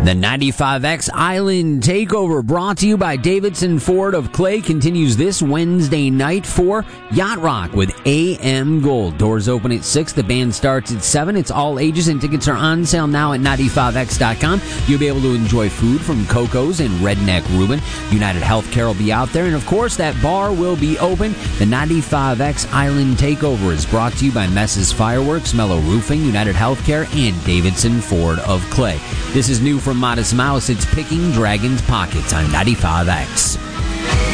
The 95X Island Takeover, brought to you by Davidson Ford of Clay, continues this Wednesday night for Yacht Rock with AM Gold. Doors open at 6. The band starts at 7. It's all ages, and tickets are on sale now at 95x.com. You'll be able to enjoy food from Coco's and Redneck Reuben. United Healthcare will be out there, and of course, that bar will be open. The 95X Island Takeover is brought to you by Mess's Fireworks, Mellow Roofing, United Healthcare, and Davidson Ford of Clay. This is new from Modest Mouse. It's Picking Dragon's Pockets on 95X.